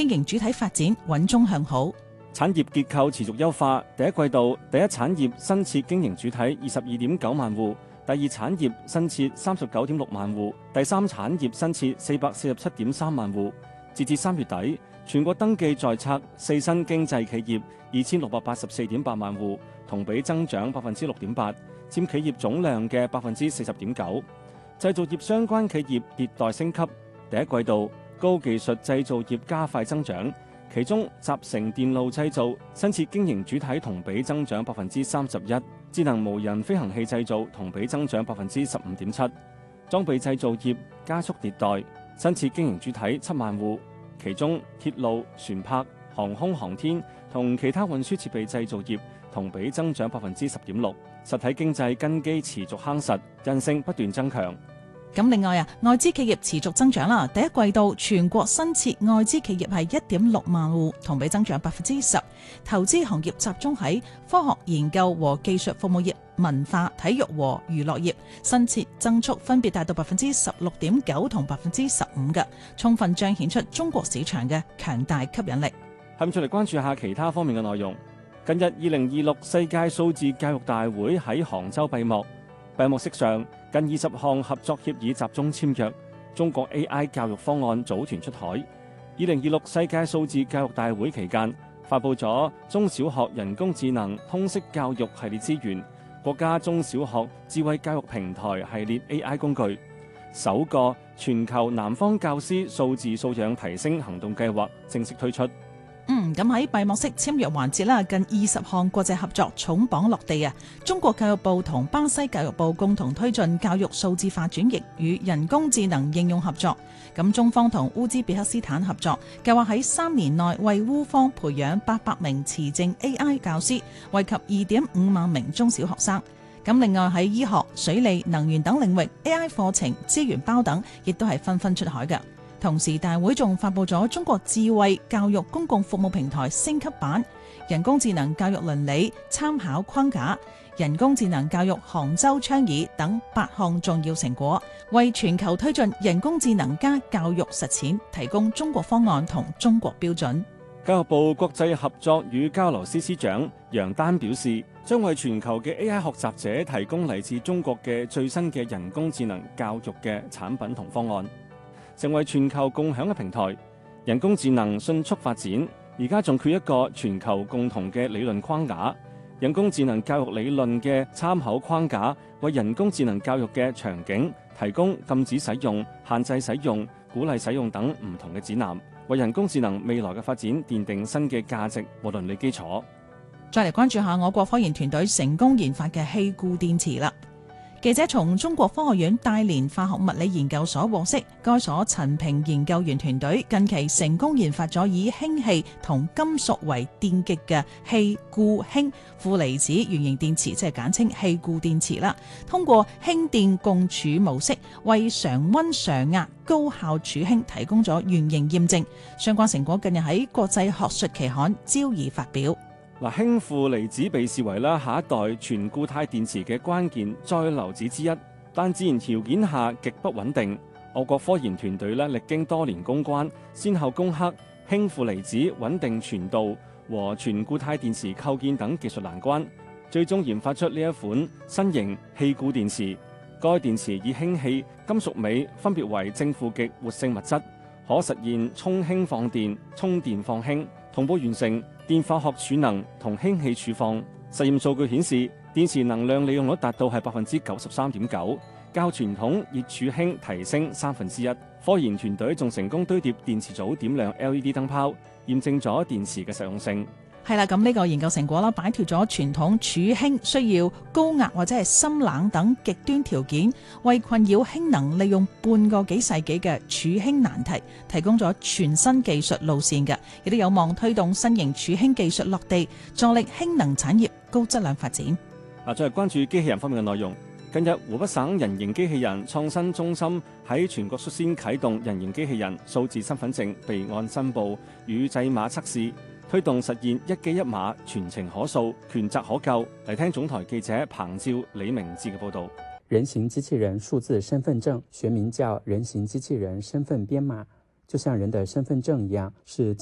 經營主體發展穩中向好。 產業結構持續優化，第一季度第一產業新設經營主體22.9萬戶，第二產業新設39.6萬戶，第三產業新設447.3萬戶。截至3月底，全國登記在冊4新經濟企業2684.8萬戶，同比增長6.8%，佔企業總量嘅40.9%。製造業相關企業迭代升級，第一季度高技術製造業加快增長。其中，集成電路製造新設經營主體同比增長31%，智能無人飛行器製造同比增長15.7%，裝備製造業加速迭代，新設經營主體7萬戶，其中鐵路、船舶、航空航天同其他運輸設備製造業同比增長10.6%，實體經濟根基持續夯實，韌性不斷增強。 咁另外外資企業持續增長啦。第一季度全國新設外資企業係1.6萬戶，同比增長10%。投資行業集中喺科學研究和技術服務業、文化體育和娛樂業，新設增速分別達到16.9%同15%嘅，充分彰顯出中國市場嘅強大吸引力。 下面再嚟關注下其他方面嘅內容。近日2026世界數字教育大會喺杭州閉幕。閉幕式上，近20項合作協議集中簽約，中國 AI 教育方案組團出海。2026世界數字教育大會期間，發布咗中小學人工智能通識教育系列資源、國家中小學智慧教育平台系列 AI 工具，首個全球南方教師數字素養提升行動計劃正式推出。 咁喺閉幕式簽約環節啦，近20項國際合作重磅落地啊！中國教育部同巴西教育部共同推進教育數字化轉型與人工智能應用合作。咁中方同烏茲別克斯坦合作，計劃喺3年內為烏方培養800名持證 AI 教師，惠及2.5萬名中小學生。咁另外喺醫學、水利、能源等領域 AI 課程資源包等，亦都係紛紛出海嘅。同時，大會仲發布咗中國智慧教育公共服務平台升級版、人工智能教育倫理參考框架、人工智能教育杭州倡議等8項重要成果，為全球推進人工智能加教育實踐提供中國方案同中國標準。 教育部國際合作與交流司司長楊丹表示，將為全球嘅 AI 學習者提供嚟自中國嘅最新嘅人工智能教育嘅產品同方案，成為全球共享嘅平台。人工智能迅速發展，而家仲缺一個全球共同嘅理論框架。人工智能教育理論嘅參考框架，為人工智能教育嘅場景提供禁止使用、限制使用、鼓勵使用等唔同嘅指南，為人工智能未來嘅發展奠定新嘅價值和倫理基礎。 再嚟關注下我國科研團隊成功研發嘅氣固電池啦。記者從中國科學院大連化學物理研究所獲悉，該所陳平研究員團隊近期成功研發咗以氫氣同金屬為電極嘅氣固氫負離子原型電池，即係簡稱氣固電池啦。通過氫電共儲模式，為常溫常壓高效儲氫提供咗原型驗證。相關成果近日喺國際學術期刊招而發表。 氫負離子被視為下一代全固態電池嘅關鍵載流子之一，但自然條件下極不穩定。我國科研團隊歷經多年攻關，先後攻克氫負離子穩定傳導和全固態電池構建等技術難關，最終研發出呢一款新型氣固電池。該電池以氫氣、金屬鎂分別為正負極活性物質，可實現充氫放電、充電放氫，同步完成電化學儲能同氫氣儲放。實驗數據顯示，電池能量利用率達到93.9%，較傳統熱儲氫提升1/3。科研團隊仲成功堆疊電池組點亮 LED 燈泡，驗證咗電池嘅實用性。 係啦，咁呢個研究成果啦，擺脫咗傳統儲氫需要高壓或者係深冷等極端條件，為困擾氫能利用半個幾世紀嘅儲氫難題提供咗全新技術路線嘅，亦都有望推動新型儲氫技術落地，助力氫能產業高質量發展。 再嚟關注機器人方面嘅內容。近日，湖北省人形機器人創新中心喺全國率先啟動人形機器人數字身份證備案申報與製碼測試，推動實現一機一碼、全程可掃、權責可究。嚟聽總台記者彭照、李明志嘅報導。 人形機器人數字身份證，學名叫人形機器人身份編碼，就像人的身份證一樣，是